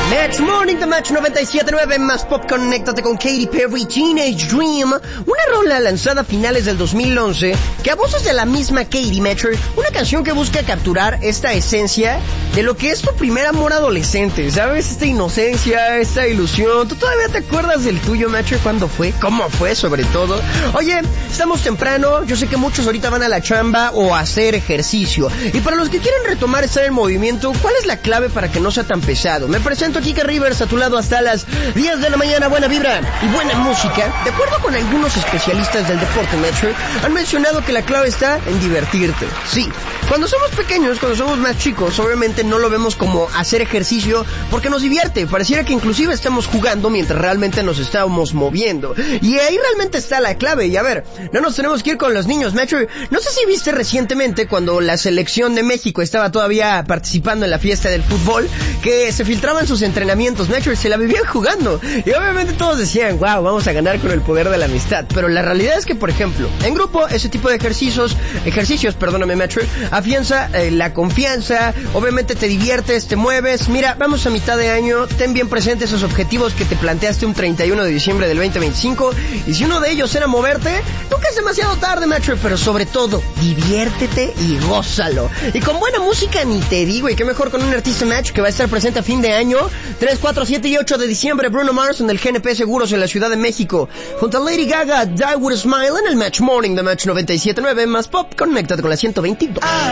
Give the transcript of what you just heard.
Match Morning, The Match 97.9, más pop, conéctate con Katy Perry, Teenage Dream, una rola lanzada a finales del 2011, que a voces de la misma Katy Metcher, una canción que busca capturar esta esencia de lo que es tu primer amor adolescente, ¿sabes? Esta inocencia, esta ilusión. ¿Tú todavía te acuerdas del tuyo, Metcher? ¿Cuándo fue? ¿Cómo fue, sobre todo? Oye, estamos temprano, yo sé que muchos ahorita van a la chamba o a hacer ejercicio, y para los que quieren retomar estar en movimiento, ¿cuál es la clave para que no sea tan pesado? Me presento Kike Rivers, a tu lado hasta las 10 de la mañana. Buena vibra y buena música. De acuerdo con algunos especialistas del deporte, Metro, han mencionado que la clave está en divertirte. Sí, cuando somos pequeños, cuando somos más chicos, obviamente no lo vemos como hacer ejercicio porque nos divierte. Pareciera que inclusive estamos jugando mientras realmente nos estamos moviendo. Y ahí realmente está la clave. Y a ver, no nos tenemos que ir con los niños, Metro. No sé si viste recientemente cuando la selección de México estaba todavía participando en la fiesta del fútbol, que se filtraban sus entrenamientos, Metro, se la vivían jugando. Y obviamente todos decían, wow, vamos a ganar con el poder de la amistad. Pero la realidad es que, por ejemplo, en grupo, ese tipo de ejercicios, Metro, afianza la confianza, obviamente te diviertes, te mueves. Mira, vamos a mitad de año, ten bien presentes esos objetivos que te planteaste un 31 de diciembre del 2025, y si uno de ellos era moverte, nunca es demasiado tarde, Metro, pero sobre todo, diviértete y gózalo. Y con buena música ni te digo, y qué mejor con un artista, Match, que va a estar presente a fin de año, 3, 4, 7 y 8 de diciembre, Bruno Mars en el GNP Seguros en la Ciudad de México, junto a Lady Gaga, Die With A Smile en el Match Morning de Match 97.9, más pop, conéctate con la 122.